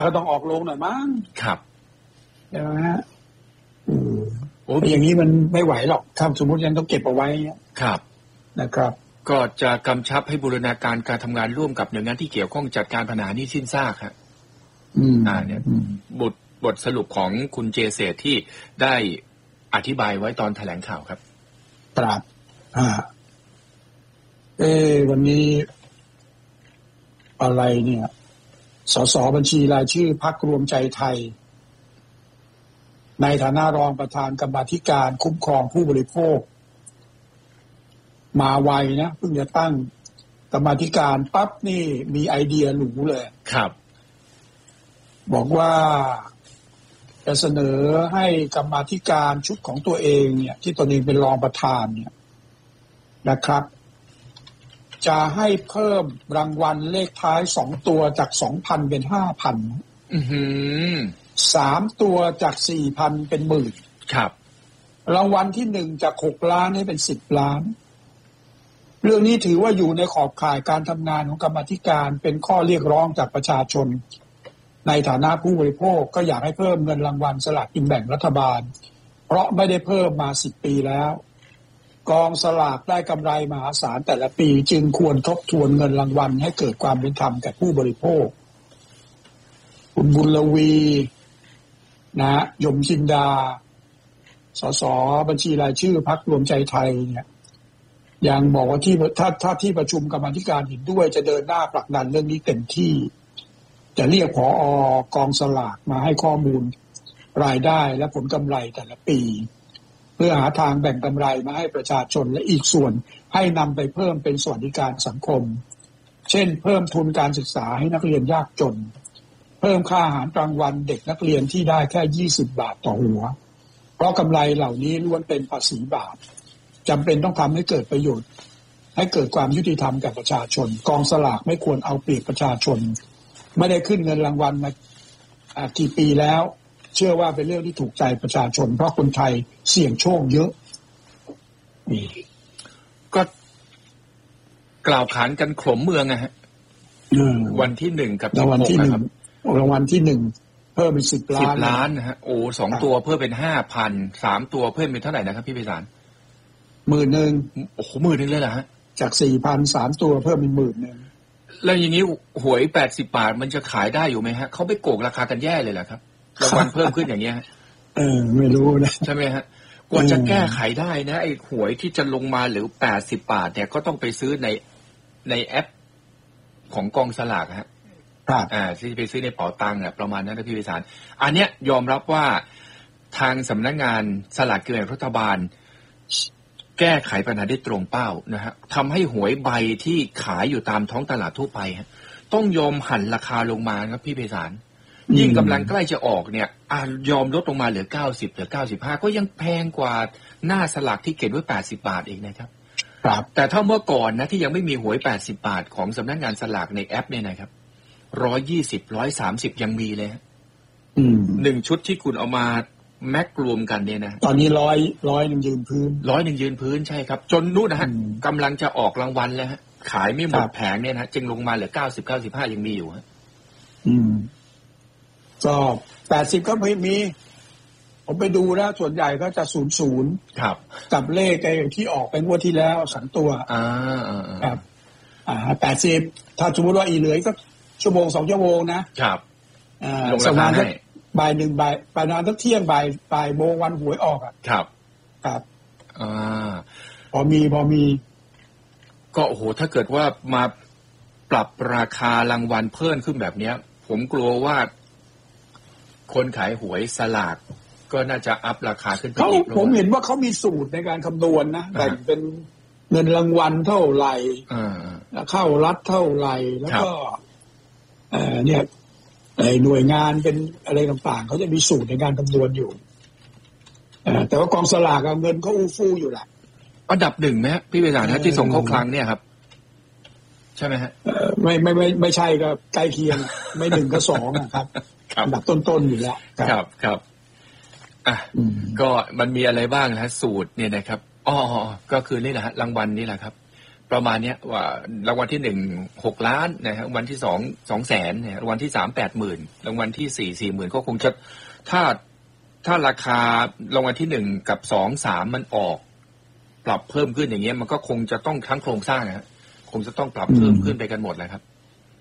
ก็ต้องออกโรงหน่อยมั้งครับใช่ไหมฮะโอ้อย่างนี้มันไม่ไหวหรอกถ้าสมมติยังต้องเก็บเอาไว้ครับนะครับก็จะกำชับให้บูรณาการการทำงานร่วมกับหน่วยงานที่เกี่ยวข้องจัดการปัญหานี้สิ้นซากครับเนี่ยบทสรุปของคุณเจเศรษฐ์ที่ได้อธิบายไว้ตอนแถลงข่าวครับครับวันนี้อะไรเนี่ยสสบัญชีรายชื่อพรรครวมใจไทยในฐานะรองประธานกรรมาธิการคุ้มครองผู้บริโภคมาไวนะเพิ่งจะตั้งกรรมาธิการปั๊บนี่มีไอเดียหรูเลยครับบอกว่าจะเสนอให้กรรมาธิการชุดของตัวเองเนี่ยที่ตนเองเป็นรองประธานเนี่ยนะครับจะให้เพิ่มรางวัลเลขท้าย2ตัวจาก 2,000 เป็น 5,000 3ตัวจาก 4,000 เป็นหมื่นครับรางวัลที่1จาก6ล้านให้เป็น10ล้านเรื่องนี้ถือว่าอยู่ในขอบข่ายการทำงานของกรรมาธิการเป็นข้อเรียกร้องจากประชาชนในฐานะผู้บริโภคก็อยากให้เพิ่มเงินรางวัลสลากกินแบ่งรัฐบาลเพราะไม่ได้เพิ่มมา10ปีแล้วกองสลากได้กำไรมหาศาลแต่ละปีจึงควรทบทวนเงินรางวัลให้เกิดความเป็นธรรมแก่ผู้บริโภคคุณบุญลวีนะยมชินดาสสบัญชีรายชื่อพรรครวมใจไทยเนี่ยยังบอกว่าถ้าที่ประชุมกรรมาธิการเห็นด้วยจะเดินหน้าผลักดันเรื่องนี้เต็มที่จะเรียกผอกองสลากมาให้ข้อมูลรายได้และผลกำไรแต่ละปีเพื่อหาทางแบ่งกำไรมาให้ประชาชนและอีกส่วนให้นำไปเพิ่มเป็นสวัสดิการสังคมเช่นเพิ่มทุนการศึกษาให้นักเรียนยากจนเพิ่มค่าอาหารกลางวันเด็กนักเรียนที่ได้แค่20 บาทต่อหัวเพราะกำไรเหล่านี้ล้วนเป็นภาษีบาปจำเป็นต้องทำให้เกิดประโยชน์ให้เกิดความยุติธรรมแก่ประชาชนกองสลากไม่ควรเอาเปรียบประชาชนไม่ได้ขึ้นเงินรางวัลมากี่ปีแล้วเชื่อว่าเป็นเรื่องที่ถูกใจประชาชนเพราะคนไทยเสี่ยงโชคเยอะนี่ก็กล่าวขานกันขมเมืองนะฮะวันที่1กับรางวัลที่1รางวัลที่1เพิ่มเป็น10 ล้านนะฮะโอ้2ตัวเพิ่มเป็น 5,000 3ตัวเพิ่มเป็นเท่าไหร่นะครับพี่ไพศาล 10,000โอ้โห10,000เลยเหรอฮะจาก 4,000 3ตัวเพิ่มเป็น10,000 แล้วอย่างนี้หวย80 บาทมันจะขายได้อยู่ไหมฮะเขาไปโกงราคากันแย่เลยเหรอครับรางวัลเพิ่มขึ้นอย่างเงี้ยไม่รู้นะใช่ไหมฮะกว่าจะแก้ไขได้นะไอ้หวยที่จะลงมาหรือ80 บาทเนี่ยก็ต้องไปซื้อในแอปของกองสลากฮะที่ไปซื้อในเป๋าตังค์เนี่ยประมาณนั้นนะพี่ไพศาลอันเนี้ยยอมรับว่าทางสำนักงานสลากกินแบ่งรัฐบาลแก้ไขปัญหาได้ตรงเป้านะฮะทำให้หวยใบที่ขายอยู่ตามท้องตลาดทั่วไปฮะต้องยอมหั่นราคาลงมาครับพี่ไพศาลยิ่งกำลังใกล้จะออกเนี่ยยอมลดลงมาเหลือ90เหลือ95ก็ยังแพงกว่าหน้าสลากที่เก็บไว้80 บาทเองนะครับครับแต่ถ้าเมื่อก่อนนะที่ยังไม่มีหวย80 บาทของสำนักงานสลากในแอปเนี่ยนะครับ120 130ยังมีเลยฮะ1ชุดที่คุณเอามาแม็กรวมกันเนี่ยนะตอนนี้100 นึงยืนพื้น 100 ยืนพื้นใช่ครับจนนู้นนะฮะกำลังจะออกรางวัลแล้วฮะขายไม่หมดแผงเนี่ยนะจึงลงมาเหลือ90 95ยังมีอยู่ฮะก็80ก็ไม่มีผมไปดูแล้วส่วนใหญ่ก็จะ00 ครับกับเลขที่ออกเป็นงวดที่แล้ว2ตัวครับ80ถ้าสมมติว่าอีเหลือก็ชั่วโมง2ชั่วโมงนะครับลงราคาให้บ่าย1บ่ายนานตั้งเที่ยงบ่ายโมงวันหวยออกครับครับพอมีก็โอ้โหถ้าเกิดว่ามาปรับราคารางวัลเพิ่มขึ้นแบบเนี้ยผมกลัวว่าคนขายหวยสลากก็น่าจะอัพราคาขึ้นไปอีกผมเห็นว่าเขามีสูตรในการคำนวณนะแบ่งเป็นเงินรางวัลเท่าไหร่เข้ารัฐเท่าไหร่แล้วก็เนี่ยหน่วยงานเป็นอะไรต่างๆเขาจะมีสูตรในการคำนวณอยู่แต่ว่ากองสลากเงินเขาอู้ฟู่อยู่แหละอันดับ1ไหมพี่ไพศาลนะที่ส่งเข้าคลังเนี่ยครับใช่ไหมฮะไม่ใช่ก็ใกล้เคียงไม่1ก็2ครับอันดับต้นๆอยู่แล้วครับก็มันมีอะไรบ้างฮะสูตรเนี่ยนะครับก็คือนี่แหละฮะรางวัลนี่แหละครับประมาณเนี้ยว่ารางวัลที่1 6 ล้านนะฮะรางวัลที่2 2 แสนนะรางวัลที่3 80,000รางวัลที่4 40,000ก็คงจะถ้าราคารางวัลที่1กับ2 3มันออกปรับเพิ่มขึ้นอย่างเงี้ยมันก็คงจะต้องทั้งโครงสร้างนะคงจะต้องปรับเพิ่มขึ้นไปกันหมดแล้วครับ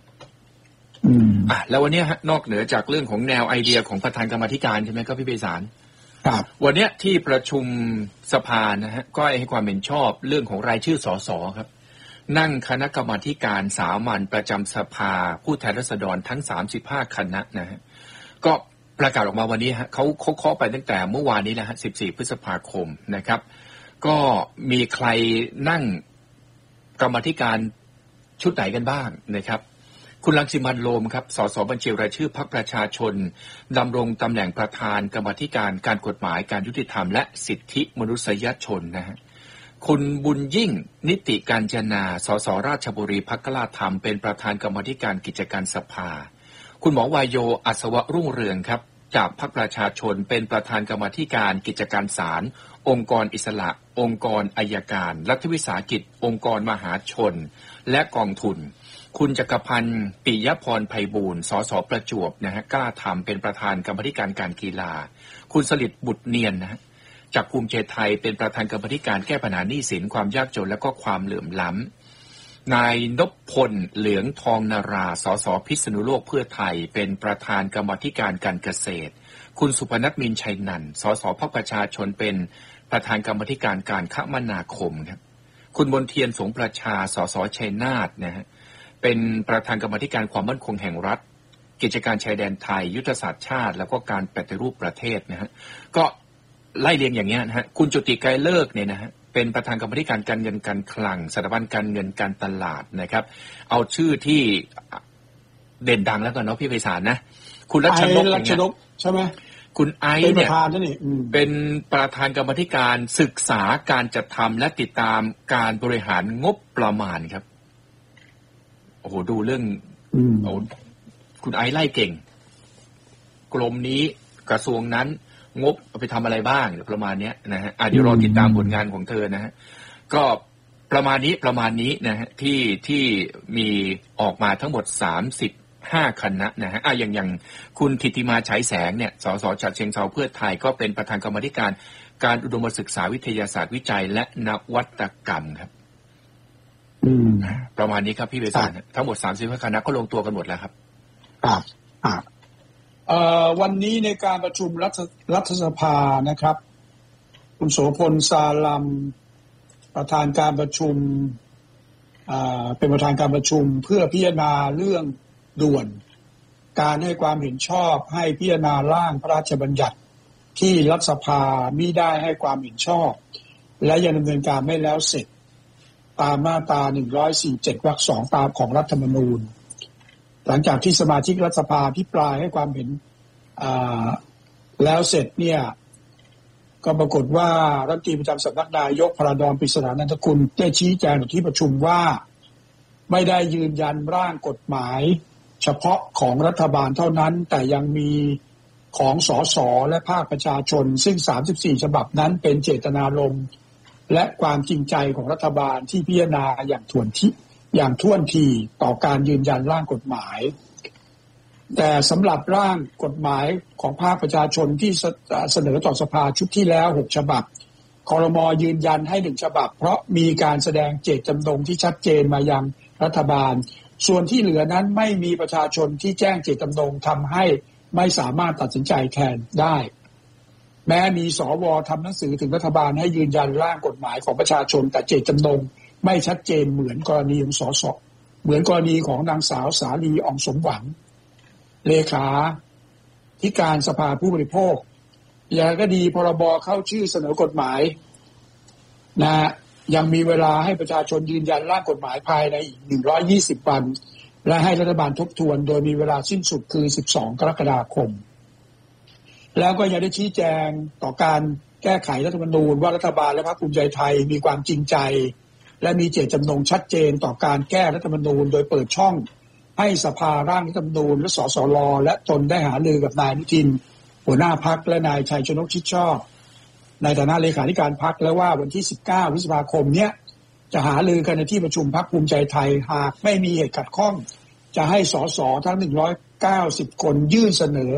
แล้ววันนี้ฮะนอกเหนือจากเรื่องของแนวไอเดียของประธานกรรมาธิการใช่ไหมครับพี่ไพศาลครับวันนี้ที่ประชุมสภานะฮะก็ให้ความเห็นชอบเรื่องของรายชื่อสสครับนั่งคณะกรรมาธิการสามัญประจำสภาผู้แทนราษฎรทั้ง35คณะนะฮะก็ประกาศออกมาวันนี้ฮะเขาเคาะไปตั้งแต่เมื่อวานนี้นะฮะ14พฤษภาคมนะครับก็มีใครนั่งกรรมาธิการชุดไหนกันบ้างนะครับคุณรังสิมันต์โรมครับสสบัญชีรายชื่อพรรคประชาชนดำรงตำแหน่งประธานกรรมาธิการการกฎหมายการยุติธรรมและสิทธิมนุษยชนนะฮะคุณบุญยิ่งนิติกาญจนาสสราชบุรีพรรคกล้าธรรมเป็นประธานกรรมาธิการกิจการสภาคุณหมอวายโยอัศวะรุ่งเรืองครับจากพรรคประชาชนเป็นประธานกรรมาธิการกิจการศาลองค์กรอิสระองค์กรอัยการรัฐวิสาหกิจองค์กรมหาชนและกองทุนคุณจักรพันธ์ปิยพรไพบูลย์สสประจวบนะฮะกล้าทำเป็นประธานกรรมาธิการการกีฬาคุณสลิดบุตรเนียนนะฮะจากภูมิใจไทยเป็นประธานกรรมาธิการแก้ปัญหาหนี้สินความยากจนและก็ความเหลื่อมล้ำนายนพพลเหลืองทองนาราสสพิษณุโลกเพื่อไทยเป็นประธานกรรมาธิการการเกษตรคุณสุพนัทมินชัยนันท์สสพรรคประชาชนเป็นประธานกรรมาธิการการคมนาคมครับคุณมนเทียนสงประชาสสชัยนาทนะฮะเป็นประธานกรรมาธิการความมั่นคงแห่งรัฐกิจการชายแดนไทยยุทธศาสตร์ชาติแล้วก็การปฏิรูปประเทศนะฮะก็ไล่เรียงอย่างเงี้ยนะฮะคุณจุติไกรเลิกเนี่ยนะฮะเป็นประธานกรรมาธิการการเงินการคลังสถาบันการเงินการตลาดนะครับเอาชื่อที่เด่นดังแล้วกันเนาะพี่ไพศาลนะคุณรัชนกใช่ไหมคุณไอซ์เนี่ยเป็นประธานกรรมาธิการศึกษาการจัดทำและติดตามการบริหารงบประมาณครับโอ้โหดูเรื่องคุณไอซ์ไล่เก่งกรมนี้กระทรวงนั้นงบเอาไปทำอะไรบ้างประมาณนี้นะฮะเดี๋ยวรอติดตามผลงานของเธอนะฮะก็ประมาณนี้นะฮะที่มีออกมาทั้งหมด35คณะนะฮะอย่างคุณธิติมาฉายแสงเนี่ยสสจากเชียงเทราเพื่อไทยก็เป็นประธานกรรมาธิการการอุดมศึกษาวิทยาศาสตร์วิจัยและนวัตกรรมครับประมาณนี้ครับพี่เวสานทั้งหมด35คณะก็ลงตัวกันหมดแล้วครับวันนี้ในการประชุมรัฐสภานะครับคุณโสพลซาลัมประธานการประชุมเป็นประธานการประชุมเพื่อพิจารณาเรื่องด่วนการให้ความเห็นชอบให้พิจารณาร่างพระราชบัญญัติที่รัฐสภามิได้ให้ความเห็นชอบและยังดำเนินการไม่แล้วเสร็จตามมาตรา147วรรค2ตามของรัฐธรรมนูญหลังจากที่สมาชิกรัฐสภาพิปรายให้ความเห็นแล้วเสร็จเนี่ยก็ปรากฏว่ารัฐมนตรีประจำสำนักนายกพระดอนปริศนานันทกุลได้ชี้แจงในที่ประชุมว่าไม่ได้ยืนยันร่างกฎหมายเฉพาะของรัฐบาลเท่านั้นแต่ยังมีของสสและภาคประชาชนซึ่ง34ฉบับนั้นเป็นเจตนารมณ์และความจริงใจของรัฐบาลที่พิจารณาอย่างท่วนทีต่อการยืนยันร่างกฎหมายแต่สำหรับร่างกฎหมายของภาคประชาชนที่เสนอต่อสภาชุดที่แล้ว6ฉบับครม.ยืนยันให้1ฉบับเพราะมีการแสดงเจตจำนงที่ชัดเจนมายังรัฐบาลส่วนที่เหลือนั้นไม่มีประชาชนที่แจ้งเจตจำนงทำให้ไม่สามารถตัดสินใจแทนได้แม้มีสว.ทำหนังสือถึงรัฐบาลให้ยืนยันร่างกฎหมายของประชาชนแต่เจตจำนงไม่ชัดเจนเหมือนกรณีของสสเหมือนกรณีของนางสาวสาลีอ่องสมหวังเลขาธิการสภาผู้บริโภคอย่างก็ดีพรบเข้าชื่อเสนอกฎหมายนะยังมีเวลาให้ประชาชนยืนยันร่างกฎหมายภายในอีก120วันและให้รัฐบาลทบทวนโดยมีเวลาสิ้นสุดคือ12กรกฎาคมแล้วก็ยังได้ชี้แจงต่อการแก้ไขรัฐธรรมนูญว่ารัฐบาลและพรรคภูมิใจไทยมีความจริงใจและมีเจตจำนงชัดเจนต่อการแก้รัฐธรรมนูญโดยเปิดช่องให้สภาร่างรัฐธรรมนูญและสสรและตนได้หารือกับนายอนุทินหัวหน้าพรรคและนายชัยชนกชิดชอบในฐานะเลขาธิการพรรคและว่าวันที่19พฤษภาคมเนี้ยจะหารือกันในที่ประชุมพรรคภูมิใจไทยหากไม่มีเหตุขัดข้องจะให้สสทั้ง190 คนยื่นเสนอ